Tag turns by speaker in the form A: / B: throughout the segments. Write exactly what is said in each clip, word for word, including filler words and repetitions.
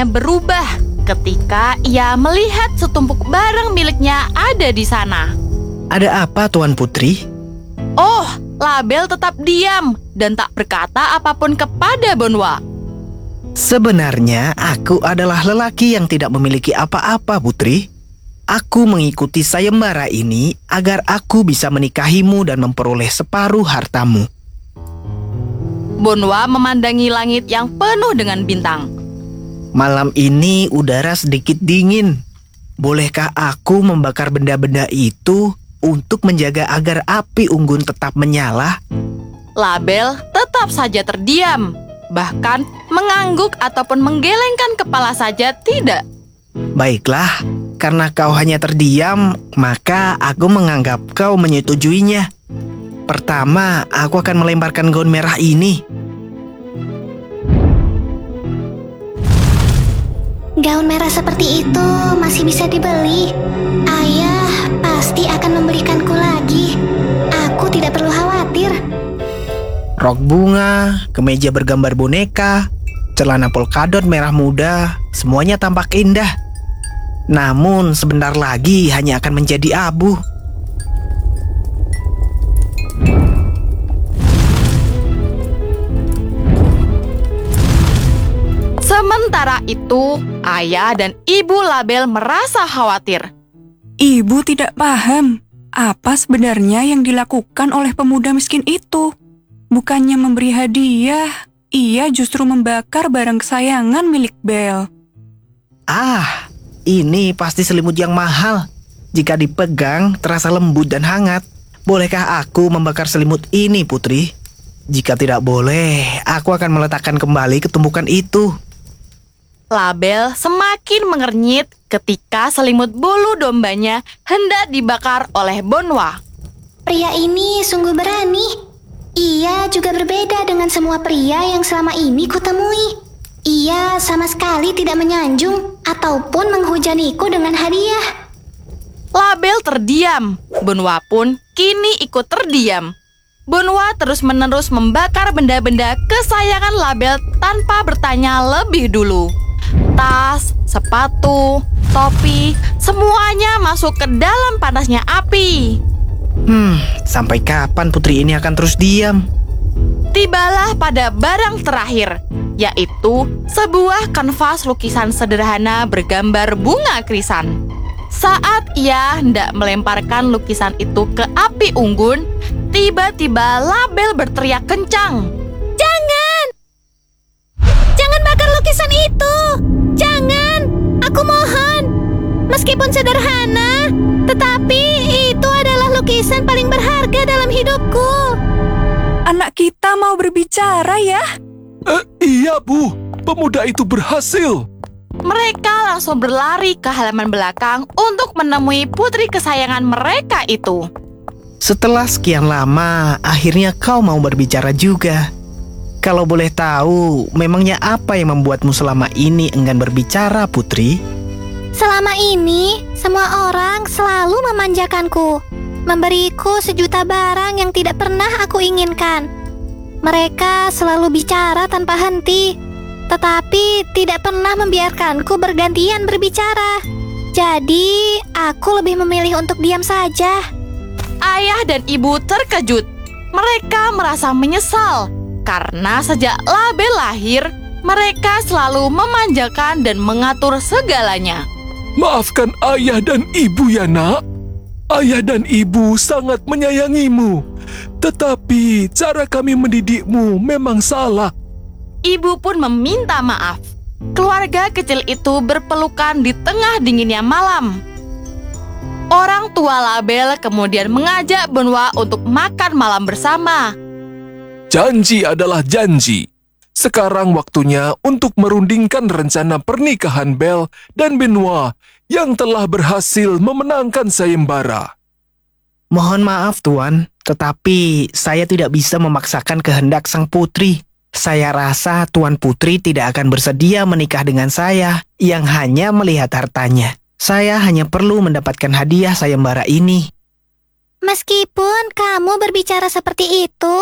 A: wajahnya berubah ketika ia melihat setumpuk barang miliknya ada di sana.
B: Ada apa, Tuan Putri?
A: Oh, Label tetap diam dan tak berkata apapun kepada Bonwa.
B: Sebenarnya aku adalah lelaki yang tidak memiliki apa-apa, Putri. Aku mengikuti sayembara ini agar aku bisa menikahimu dan memperoleh separuh hartamu.
A: Bonwa memandangi langit yang penuh dengan bintang.
B: Malam ini udara sedikit dingin. Bolehkah aku membakar benda-benda itu untuk menjaga agar api unggun tetap menyala?
A: Label tetap saja terdiam, bahkan mengangguk ataupun menggelengkan kepala saja tidak.
B: Baiklah, karena kau hanya terdiam, maka aku menganggap kau menyetujuinya. Pertama, aku akan melemparkan gaun merah ini.
C: Gaun merah seperti itu masih bisa dibeli. Ayah pasti akan membelikanku lagi. Aku tidak perlu khawatir.
B: Rok bunga, kemeja bergambar boneka, celana polkadot merah muda, semuanya tampak indah. Namun sebentar lagi hanya akan menjadi abu.
A: Sementara itu, ayah dan ibu Label merasa khawatir.
D: Ibu tidak paham apa sebenarnya yang dilakukan oleh pemuda miskin itu. Bukannya memberi hadiah, ia justru membakar barang kesayangan milik Belle.
B: Ah, ini pasti selimut yang mahal. Jika dipegang, terasa lembut dan hangat. Bolehkah aku membakar selimut ini, Putri? Jika tidak boleh, aku akan meletakkan kembali ke tumpukan itu.
A: Label semakin mengernyit ketika selimut bulu dombanya hendak dibakar oleh Bonwa.
C: Pria ini sungguh berani. Ia juga berbeda dengan semua pria yang selama ini kutemui. Ia sama sekali tidak menyanjung ataupun menghujaniku dengan hadiah.
A: Label terdiam. Bonwa pun kini ikut terdiam. Bonwa terus-menerus membakar benda-benda kesayangan Label tanpa bertanya lebih dulu. Tas, sepatu, topi, semuanya masuk ke dalam panasnya api.
B: Hmm, sampai kapan putri ini akan terus diam?
A: Tibalah pada barang terakhir, yaitu sebuah kanvas lukisan sederhana bergambar bunga krisan. Saat ia hendak melemparkan lukisan itu ke api unggun, tiba-tiba Label berteriak kencang.
C: Jangan! Jangan bakar lukisan itu! Jangan! Aku mohon! Meskipun sederhana, tetapi itu adalah lukisan paling berharga dalam hidupku.
D: Anak kita mau berbicara ya?
E: Eh, iya, Bu. Pemuda itu berhasil.
A: Mereka langsung berlari ke halaman belakang untuk menemui putri kesayangan mereka itu.
B: Setelah sekian lama, akhirnya kau mau berbicara juga. Kalau boleh tahu, memangnya apa yang membuatmu selama ini enggan berbicara, Putri?
C: Selama ini, semua orang selalu memanjakanku, memberiku sejuta barang yang tidak pernah aku inginkan. Mereka selalu bicara tanpa henti, tetapi tidak pernah membiarkanku bergantian berbicara. Jadi, aku lebih memilih untuk diam saja.
A: Ayah dan ibu terkejut. Mereka merasa menyesal karena sejak Label lahir, mereka selalu memanjakan dan mengatur segalanya.
E: Maafkan ayah dan ibu ya, nak. Ayah dan ibu sangat menyayangimu. Tetapi cara kami mendidikmu memang salah.
A: Ibu pun meminta maaf. Keluarga kecil itu berpelukan di tengah dinginnya malam. Orang tua Label kemudian mengajak Bonwa untuk makan malam bersama.
E: Janji adalah janji. Sekarang waktunya untuk merundingkan rencana pernikahan Belle dan Benoit yang telah berhasil memenangkan sayembara.
B: Mohon maaf, Tuan, tetapi saya tidak bisa memaksakan kehendak sang putri. Saya rasa Tuan Putri tidak akan bersedia menikah dengan saya yang hanya melihat hartanya. Saya hanya perlu mendapatkan hadiah sayembara ini.
C: Meskipun kamu berbicara seperti itu,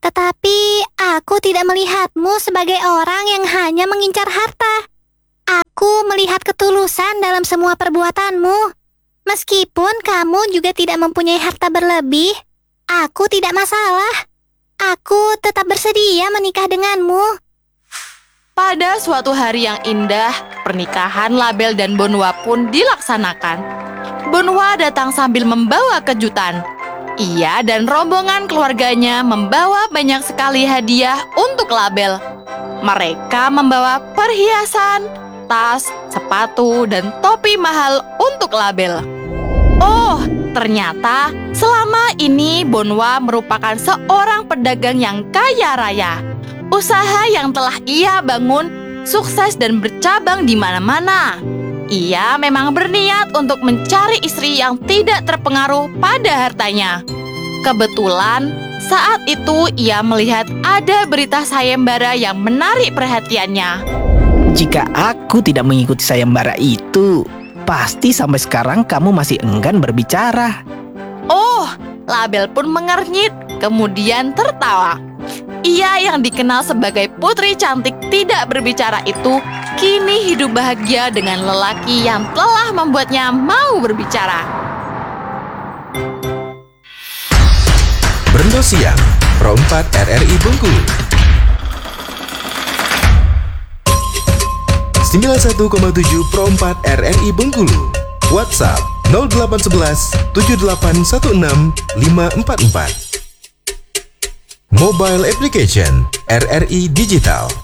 C: tetapi aku tidak melihatmu sebagai orang yang hanya mengincar harta. melihat ketulusan dalam semua perbuatanmu. Meskipun kamu juga tidak mempunyai harta berlebih, aku tidak masalah. Aku tetap bersedia menikah denganmu.
A: Pada suatu hari yang indah, pernikahan Label dan Bonwa pun dilaksanakan. Bonwa datang sambil membawa kejutan. Ia dan rombongan keluarganya membawa banyak sekali hadiah untuk Label. Mereka membawa perhiasan, tas, sepatu, dan topi mahal untuk Label. Oh, ternyata selama ini Bonwa merupakan seorang pedagang yang kaya raya. Usaha yang telah ia bangun sukses dan bercabang di mana-mana. Ia memang berniat untuk mencari istri yang tidak terpengaruh pada hartanya. Kebetulan, saat itu ia melihat ada berita sayembara yang menarik perhatiannya.
B: Jika aku tidak mengikuti sayembara itu, pasti sampai sekarang kamu masih enggan berbicara.
A: Oh, Label pun mengernyit, kemudian tertawa. Ia yang dikenal sebagai putri cantik tidak berbicara itu, kini hidup bahagia dengan lelaki yang telah membuatnya mau berbicara.
F: Brendo Siang, Pro empat R R I Bengkulu. sembilan puluh satu koma tujuh Pro empat R R I Bengkulu. WhatsApp nol delapan satu satu tujuh delapan satu enam lima empat empat. Mobile Application R R I Digital.